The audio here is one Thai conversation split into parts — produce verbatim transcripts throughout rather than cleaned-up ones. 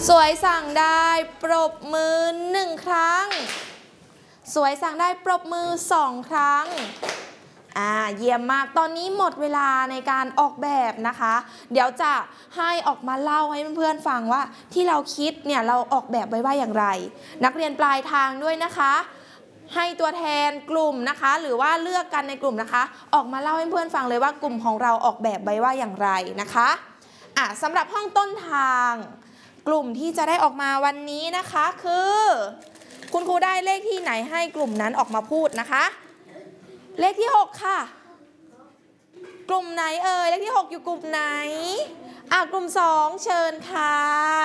สวยสั่งได้ปรบมือหนึ่งครั้งสวยสั่งได้ปรบมือสองครั้งอ่าเยี่ยมมากตอนนี้หมดเวลาในการออกแบบนะคะเดี๋ยวจะให้ออกมาเล่าให้เพื่อนๆฟังว่าที่เราคิดเนี่ยเราออกแบบไว้ว่าอย่างไรนักเรียนปลายทางด้วยนะคะให้ตัวแทนกลุ่มนะคะหรือว่าเลือกกันในกลุ่มนะคะออกมาเล่าให้เพื่อนฟังเลยว่ากลุ่มของเราออกแบบไว้ว่าอย่างไรนะคะอ่ะสำหรับห้องต้นทางกลุ่มที่จะได้ออกมาวันนี้นะคะคือคุณครูได้เลขที่ไหนให้กลุ่มนั้นออกมาพูดนะคะเลขที่หกค่ะกลุ่มไหนเอ่ยเลขที่หกอยู่กลุ่มไหนอ่ะกลุ่มสองเชิญค่ะ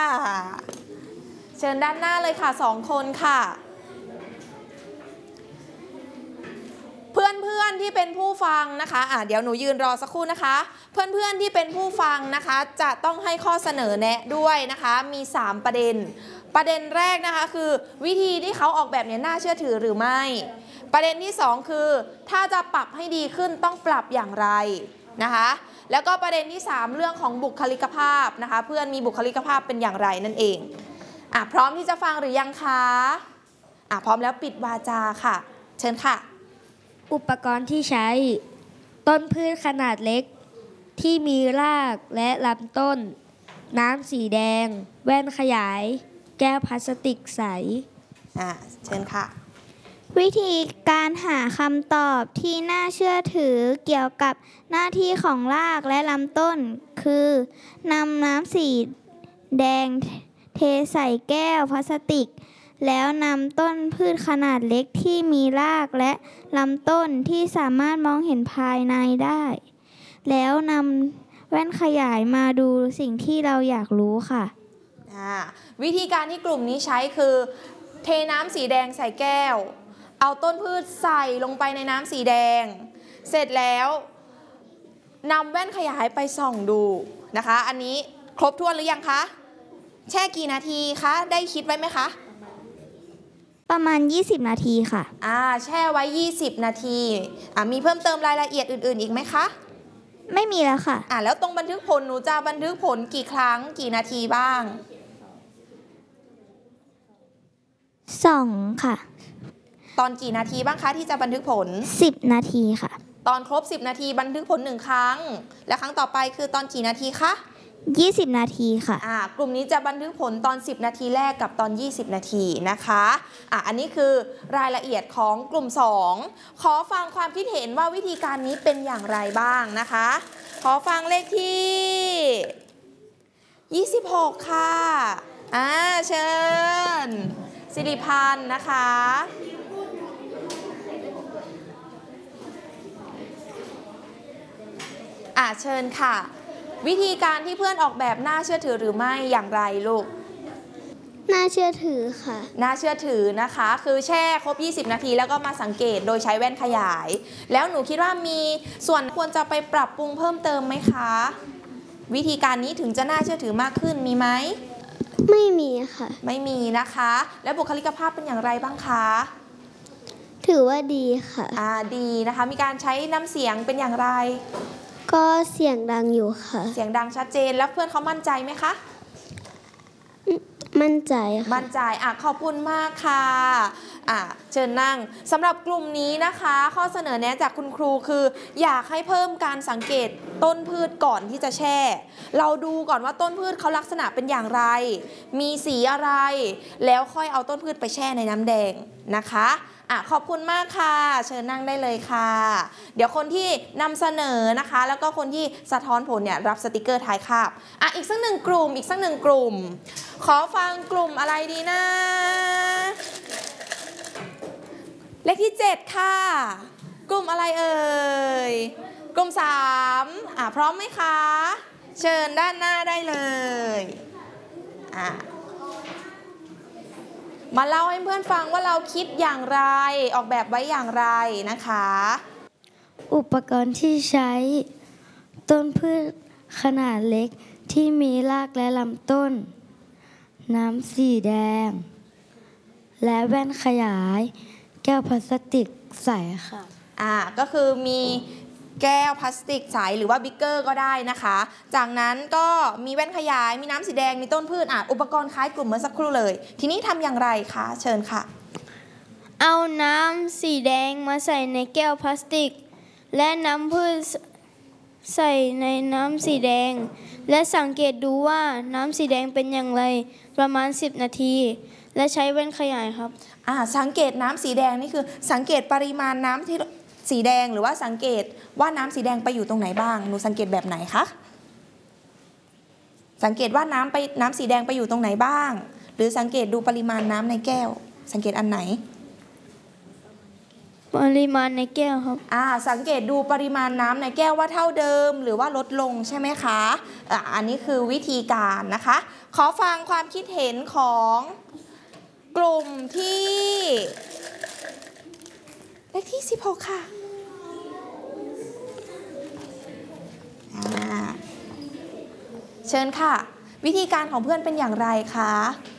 เชิญด้านหน้าเลยค่ะสองคนค่ะเพื่อนๆที่เป็นผู้ฟังนะคะอ่ะเดี๋ยวหนูยืนรอสักครู่นะคะเพื่อนๆที่เป็นผู้ฟังนะคะจะต้องให้ข้อเสนอแนะด้วยนะคะมีสามประเด็นประเด็นแรกนะคะคือวิธีที่เขาออกแบบเนี่ยน่าเชื่อถือหรือไม่ประเด็นที่สองคือถ้าจะปรับให้ดีขึ้นต้องปรับอย่างไรนะคะแล้วก็ประเด็นที่สามเรื่องของบุคลิกภาพนะคะเพื่อนมีบุคลิกภาพเป็นอย่างไรนั่นเองอ่ะพร้อมที่จะฟังหรือยังคะอ่ะพร้อมแล้วปิดวาจาค่ะเชิญค่ะอุปกรณ์ที่ใช้ต้นพืชขนาดเล็กที่มีรากและลำต้นน้ำสีแดงแว่นขยายแก้วพลาสติกใสอ่าเชิญค่ะวิธีการหาคำตอบที่น่าเชื่อถือเกี่ยวกับหน้าที่ของรากและลำต้นคือนำน้ำสีแดงเทใส่แก้วพลาสติกแล้วนำต้นพืชขนาดเล็กที่มีรากและลำต้นที่สามารถมองเห็นภายในได้แล้วนำแว่นขยายมาดูสิ่งที่เราอยากรู้ค่ะวิธีการที่กลุ่มนี้ใช้คือเทน้ำสีแดงใส่แก้วเอาต้นพืชใส่ลงไปในน้ำสีแดงเสร็จแล้วนำแว่นขยายไปส่องดูนะคะอันนี้ครบถ้วนหรือยังคะแช่กี่นาทีคะได้คิดไว้ไหมคะประมาณยี่สิบนาทีค่ะอ่าแช่ไว้ยี่สิบนาทีอ่ามีเพิ่มเติมรายละเอียดอื่นๆอีกไหมคะไม่มีแล้วค่ะอ่าแล้วตรงบันทึกผลหนูจะบันทึกผลกี่ครั้งกี่นาทีบ้างสองค่ะตอนกี่นาทีบ้างคะที่จะบันทึกผลสิบนาทีค่ะตอนครบสิบนาทีบันทึกผลหนึ่งครั้งและครั้งต่อไปคือตอนกี่นาทีคะยี่สิบนาทีค่ะอ่ากลุ่มนี้จะบันทึกผลตอนสิบนาทีแรกกับตอนยี่สิบนาทีนะคะอ่ะอันนี้คือรายละเอียดของกลุ่มสองขอฟังความคิดเห็นว่าวิธีการนี้เป็นอย่างไรบ้างนะคะขอฟังเลขที่ยี่สิบหกค่ะอ่าเชิญสิริพันธ์นะคะอ่าเชิญค่ะวิธีการที่เพื่อนออกแบบน่าเชื่อถือหรือไม่อย่างไรลูกน่าเชื่อถือค่ะน่าเชื่อถือนะคะคือแช่ครบยี่สิบนาทีแล้วก็มาสังเกตโดยใช้แว่นขยายแล้วหนูคิดว่ามีส่วนควรจะไปปรับปรุงเพิ่มเติมไหมคะวิธีการนี้ถึงจะน่าเชื่อถือมากขึ้นมีไหมไม่มีค่ะไม่มีนะคะแล้วบุคลิกภาพเป็นอย่างไรบ้างคะถือว่าดีค่ะอ่าดีนะคะมีการใช้น้ำเสียงเป็นอย่างไรก็เสียงดังอยู่ค่ะเสียงดังชัดเจนแล้วเพื่อนเขามั่นใจไหมคะมั่นใจค่ะมั่นใจอ่ะขอบคุณมากค่ะอ่ะเชิญนั่งสำหรับกลุ่มนี้นะคะข้อเสนอแนะจากคุณครูคืออยากให้เพิ่มการสังเกตต้นพืชก่อนที่จะแช่เราดูก่อนว่าต้นพืชเขาลักษณะเป็นอย่างไรมีสีอะไรแล้วค่อยเอาต้นพืชไปแช่ในน้ำแดงนะคะอ่ะขอบคุณมากค่ะเชิญนั่งได้เลยค่ะเดี๋ยวคนที่นำเสนอนะคะแล้วก็คนที่สะท้อนผลเนี่ยรับสติกเกอร์ท้ายคาบอ่ะอีกสักหนึ่งกลุ่มอีกสักหนึ่งกลุ่มขอฟังกลุ่มอะไรดีนะเลขที่เจ็ดค่ะกลุ่มอะไรเอ่ยกลุ่มสามอ่ะพร้อมไหมคะเชิญด้านหน้าได้เลยอ่ะมาเล่าให้เพื่อนฟังว่าเราคิดอย่างไรออกแบบไว้อย่างไรนะคะอุปกรณ์ที่ใช้ต้นพืชขนาดเล็กที่มีรากและลำต้นน้ำสีแดงและแว่นขยายแก้วพลาสติกใสค่ะอ่าก็คือมีแก้วพลาสติกใสหรือว่าบิ๊กเกอร์ก็ได้นะคะจากนั้นก็มีแว่นขยายมีน้ำสีแดงมีต้นพืชอ่ะอุปกรณ์คล้ายกลุ่มเมื่อสักครู่เลยทีนี้ทำอย่างไรคะเชิญค่ะเอาน้ำสีแดงมาใส่ในแก้วพลาสติกและน้ำพืชใส่ในน้ำสีแดงและสังเกตดูว่าน้ำสีแดงเป็นอย่างไรประมาณสิบนาทีและใช้แว่นขยายครับอ่าสังเกตน้ำสีแดงนี่คือสังเกตปริมาณน้ำที่สีแดงหรือว่าสังเกตว่าน้ำสีแดงไปอยู่ตรงไหนบ้างหนูสังเกตแบบไหนคะสังเกตว่าน้ำไปน้ำสีแดงไปอยู่ตรงไหนบ้างหรือสังเกตดูปริมาณน้ำในแก้วสังเกตอันไหนปริมาณในแก้วครับอ่าสังเกตดูปริมาณน้ำในแก้วว่าเท่าเดิมหรือว่าลดลงใช่ไหมคะอ่าอันนี้คือวิธีการนะคะขอฟังความคิดเห็นของกลุ่มที่เลขที่สิบหกค่ะเชิญค่ะวิธีการของเพื่อนเป็นอย่างไรคะ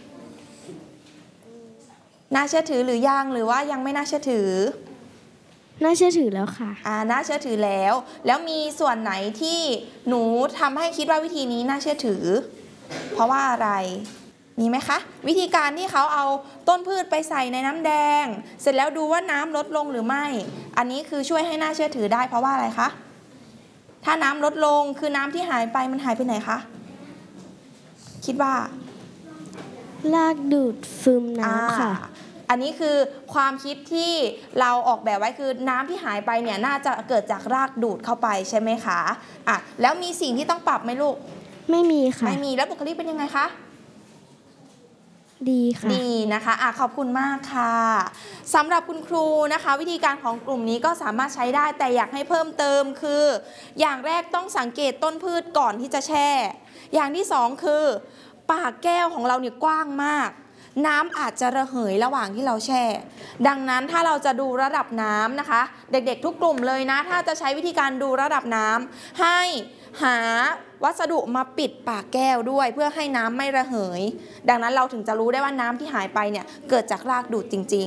น่าเชื่อถือหรือยังหรือว่ายังไม่น่าเชื่อถือน่าเชื่อถือแล้วค่ะอ่าน่าเชื่อถือแล้วแล้วมีส่วนไหนที่หนูทำให้คิดว่าวิธีนี้น่าเชื่อถือเพราะว่าอะไรมีไหมคะวิธีการที่เขาเอาต้นพืชไปใส่ในน้ำแดงเสร็จแล้วดูว่าน้ำลดลงหรือไม่อันนี้คือช่วยให้น่าเชื่อถือได้เพราะว่าอะไรคะถ้าน้ำลดลงคือน้ำที่หายไปมันหายไปไหนคะคิดว่ารากดูดซึมน้ำค่ะอันนี้คือความคิดที่เราออกแบบไว้คือน้ำที่หายไปเนี่ยน่าจะเกิดจากรากดูดเข้าไปใช่ไหมคะอ่ะแล้วมีสิ่งที่ต้องปรับไหมลูกไม่มีค่ะไม่มีแล้วบุคลิกเป็นยังไงคะดีค่ะดีนะคะอ่ะขอบคุณมากค่ะสำหรับคุณครูนะคะวิธีการของกลุ่มนี้ก็สามารถใช้ได้แต่อยากให้เพิ่มเติมคืออย่างแรกต้องสังเกตต้นพืชก่อนที่จะแช่อย่างที่สองคือปากแก้วของเราเนี่ยกว้างมากน้ำอาจจะระเหยระหว่างที่เราแช่ดังนั้นถ้าเราจะดูระดับน้ำนะคะเด็กๆทุกกลุ่มเลยนะถ้าจะใช้วิธีการดูระดับน้ำให้หาวัสดุมาปิดปากแก้วด้วยเพื่อให้น้ำไม่ระเหยดังนั้นเราถึงจะรู้ได้ว่าน้ำที่หายไปเนี่ยเกิดจากรากดูดจริงๆ